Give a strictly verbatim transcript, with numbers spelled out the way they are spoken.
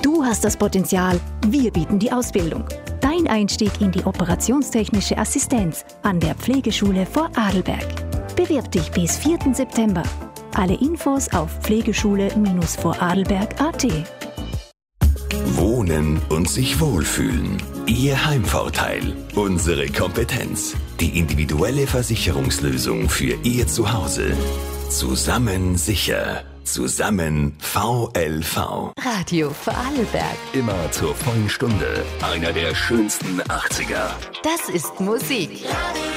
Du hast das Potenzial, wir bieten die Ausbildung. Dein Einstieg in die operationstechnische Assistenz an der Pflegeschule Vorarlberg. Bewirb dich bis vierten September. Alle Infos auf pflegeschule Vorarlberg punkt at. Wohnen und sich wohlfühlen. Ihr Heimvorteil. Unsere Kompetenz. Die individuelle Versicherungslösung für Ihr Zuhause. Zusammen sicher. Zusammen V L V. Radio Vorarlberg. Immer zur vollen Stunde. Einer der schönsten achtziger. Das ist Musik.